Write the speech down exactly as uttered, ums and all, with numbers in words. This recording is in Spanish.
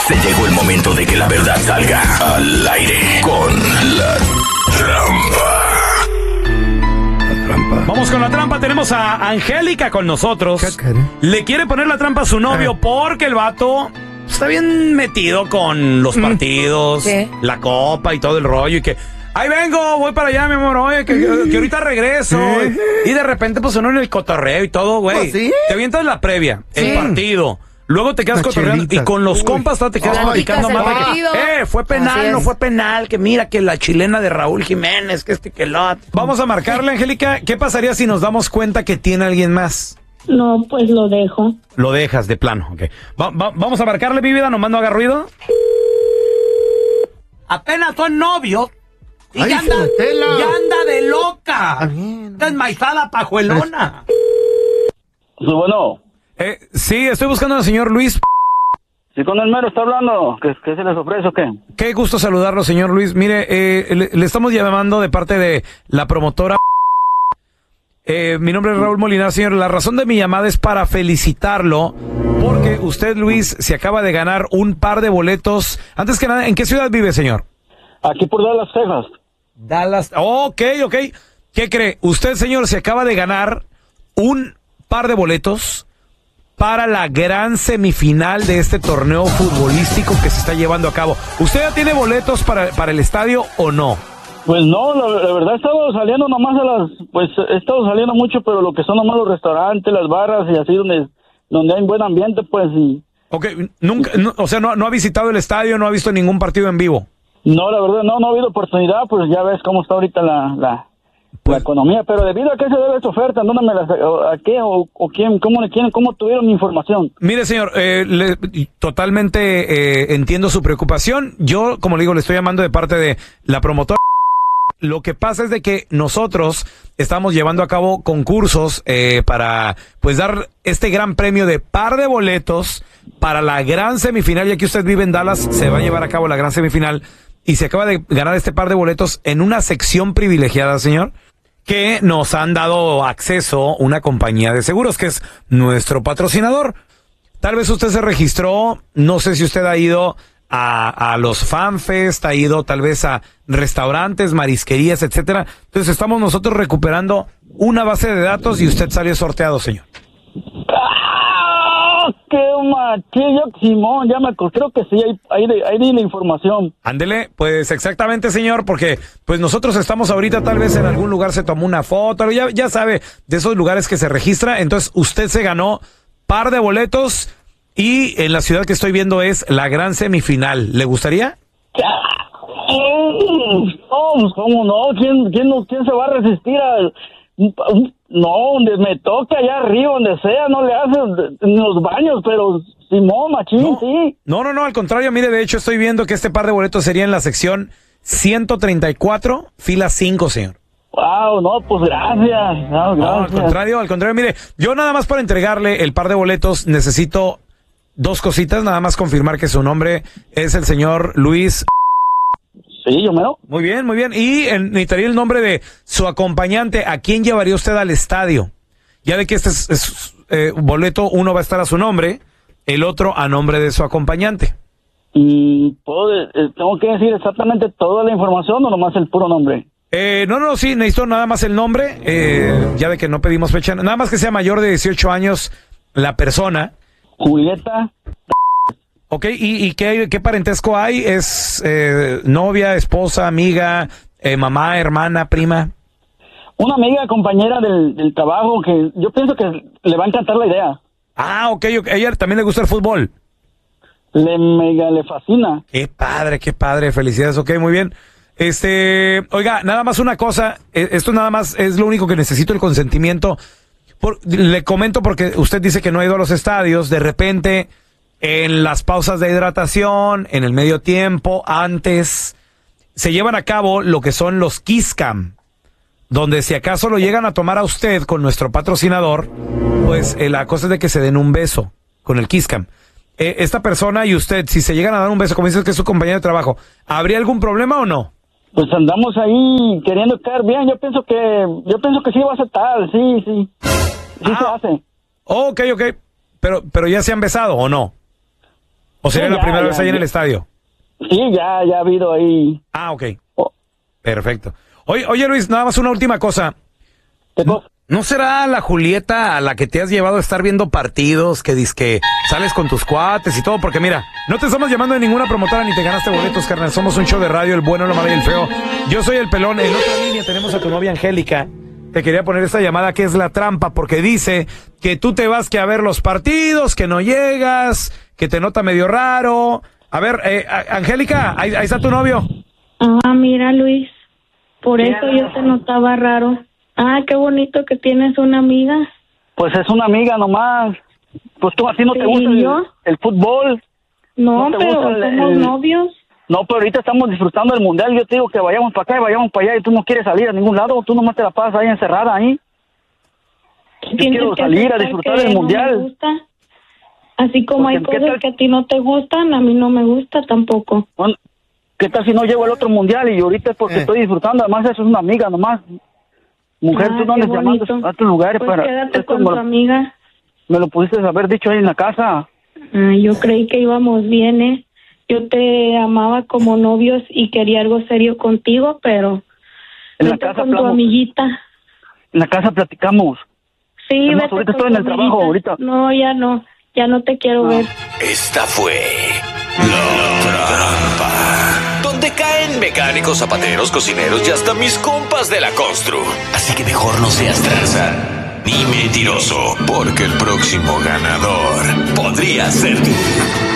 Se llegó el momento de que la verdad salga al aire con la trampa. La trampa. Vamos con la trampa. Tenemos a Angélica con nosotros. ¿Qué quiere? Le quiere poner la trampa a su novio porque el vato está bien metido con los partidos, ¿Qué? la copa y todo el rollo. Y que, ahí vengo, voy para allá, mi amor, oye, que, que ahorita regreso. Y, y de repente, pues uno en el cotorreo y todo, güey. Pues, ¿sí? Te avientas la previa, Sí. el partido. Luego te quedas Una cotorreando chelita. y con los Uy. compas todo te quedas Oh. platicando Platicas más el de partido. que, eh, fue penal, Así no es. fue penal, que mira que la chilena de Raúl Jiménez, que este que lo otro. Vamos a marcarle, Angélica. ¿Qué pasaría si nos damos cuenta que tiene alguien más? No, pues lo dejo. Lo dejas de plano, ok. Va- va- vamos a marcarle, mi vida, nomás no haga ruido. Apenas son novios y Ay, ya, anda, Estela. ya anda de loca. Está bien. Esta enmaizada pajuelona. Sí, bueno, Eh, sí, estoy buscando al señor Luis. si con el mero está hablando, ¿qué, qué se les ofrece o qué? Qué gusto saludarlo, señor Luis. Mire, eh, le, le estamos llamando de parte de la promotora. Eh, mi nombre es Raúl Molinar, señor. La razón de mi llamada es para felicitarlo porque usted, Luis, se acaba de ganar un par de boletos. Antes que nada, ¿en qué ciudad vive, señor? Aquí por Dallas, Texas. Dallas. Ok, ok. ¿Qué cree? Usted, señor, se acaba de ganar un par de boletos para la gran semifinal de este torneo futbolístico que se está llevando a cabo. ¿Usted ya tiene boletos para, para el estadio o no? Pues no, la, la verdad he estado saliendo nomás a las, pues he estado saliendo mucho, pero lo que son nomás los restaurantes, las barras y así donde, donde hay buen ambiente, pues y... Ok, nunca, no, o sea, no, no ha visitado el estadio, no ha visto ningún partido en vivo. No, la verdad, no, no ha habido oportunidad, pues ya ves cómo está ahorita la, la, la economía, pero debido a qué se debe esta oferta, ¿dónde me la, o- a qué o, o quién, cómo le quieren, cómo tuvieron mi información? Mire, señor, eh, le- totalmente eh, entiendo su preocupación. Yo, como le digo, le estoy llamando de parte de la promotora. Lo que pasa es de que nosotros estamos llevando a cabo concursos eh, para pues dar este gran premio de par de boletos para la gran semifinal. Ya que usted vive en Dallas, se va a llevar a cabo la gran semifinal y se acaba de ganar este par de boletos en una sección privilegiada, señor, que nos han dado acceso una compañía de seguros que es nuestro patrocinador. Tal vez usted se registró, no sé si usted ha ido a, a los FanFest, ha ido tal vez a restaurantes, marisquerías, etcétera. Entonces estamos nosotros recuperando una base de datos y usted salió sorteado, señor. ¡Ah! ¡Qué machillo, Simón! Ya me acu- creo que sí, ahí, ahí, di- ahí di la información. Ándele, pues exactamente, señor, porque pues nosotros estamos ahorita tal vez en algún lugar se tomó una foto, ya, ya sabe, de esos lugares que se registra. Entonces usted se ganó par de boletos y en la ciudad que estoy viendo es la gran semifinal. ¿Le gustaría? Mm, No, pues, ¿cómo no? ¿Quién, quién, no- quién se va a resistir a... un- un- No, donde me toque, allá arriba, donde sea, no le hacen en los baños, pero Simón, machín, No. sí. No, no, no, al contrario, mire, de hecho estoy viendo que este par de boletos sería en la sección ciento treinta y cuatro, fila cinco, señor. Wow, no, pues gracias. No, No, al gracias. contrario, al contrario, mire, yo nada más para entregarle el par de boletos necesito dos cositas, nada más confirmar que su nombre es el señor Luis. Sí, yo mero. Muy bien, muy bien. Y eh, necesitaría el nombre de su acompañante. ¿A quién llevaría usted al estadio? Ya de que este es, es, eh, boleto, uno va a estar a su nombre, el otro a nombre de su acompañante. Y puedo, de- eh, tengo que decir exactamente toda la información o nomás el puro nombre. Eh, no, no, sí, necesito nada más el nombre, eh, ya de que no pedimos fecha, nada más que sea mayor de dieciocho años la persona. Julieta, Ok, ¿y, y qué, qué parentesco hay? ¿Es eh, novia, esposa, amiga, eh, mamá, hermana, prima? una amiga, compañera del, del trabajo que yo pienso que le va a encantar la idea. Ah, ok, ok, a ella también le gusta el fútbol. Le mega le fascina. Qué padre, qué padre, felicidades, ok, muy bien. Este, oiga, nada más una cosa, eh, esto nada más es lo único que necesito, el consentimiento. Por- le comento porque usted dice que no ha ido a los estadios, de repente en las pausas de hidratación, en el medio tiempo, antes, se llevan a cabo lo que son los Kiss Cam, donde si acaso lo llegan a tomar a usted con nuestro patrocinador, pues eh, la cosa es de que se den un beso con el Kiss Cam. Eh, esta persona y usted, si se llegan a dar un beso, como dices que es su compañero de trabajo, ¿habría algún problema o no? Pues andamos ahí queriendo caer bien. Yo pienso que yo pienso que sí va a aceptar. Sí, sí. Sí Ah. se hace. Ok, ok, pero, pero ya se han besado o no. ¿O sería Sí, la ya, primera ya, vez ahí en ya. el estadio? Sí, ya, ya ha habido ahí. Ah, ok. Oh, Perfecto. Oye, oye Luis, nada más una última cosa. ¿qué cosa? ¿No será la Julieta a la que te has llevado a estar viendo partidos, que que sales con tus cuates y todo? Porque mira, no te estamos llamando de ninguna promotora ni te ganaste boletos, carnal. Somos un show de radio, el bueno, lo malo y el feo. Yo soy el pelón. En otra línea tenemos a tu novia Angélica. Te quería poner esta llamada que es la trampa, porque dice que tú te vas que a ver los partidos, que no llegas, que te nota medio raro. A ver, eh, a- Angélica, ahí, ahí está tu novio. Ah, mira, Luis. Por eso yo te notaba raro. Ah, qué bonito que tienes una amiga. Pues es una amiga nomás. Pues tú así no te ¿Sí, gusta el, yo? el fútbol. No, ¿No te pero gusta el- somos el- novios. No, pero ahorita estamos disfrutando del mundial. Yo te digo que vayamos para acá y vayamos para allá y tú no quieres salir a ningún lado. Tú nomás te la pasas ahí encerrada ahí. Yo Tienes quiero que salir a aceptar disfrutar que del no me mundial. gusta. Así como Porque, hay ¿qué cosas tal? que a ti no te gustan, a mí no me gusta tampoco. Bueno, ¿qué tal si no llego al otro mundial? Y ahorita es porque Eh. estoy disfrutando. Además, eso es una amiga nomás. Mujer, Ah, tú no qué andes llamando bonito. a otros lugares Pues para... quédate esto con me, tu lo- amiga. me lo pudiste haber dicho ahí en la casa. Ah, yo creí que íbamos bien, ¿eh? Yo te amaba como novios y quería algo serio contigo, pero En la vete casa con tu hablamos. amiguita. En la casa platicamos. Sí, Es más, vete ahorita con estoy en tu el trabajo, amiguita. ahorita. No, ya no, ya no te quiero No. ver. Esta fue La Trampa, donde caen mecánicos, zapateros, cocineros y hasta mis compas de la constru. Así que mejor no seas tranza ni mentiroso, porque el próximo ganador podría ser tú.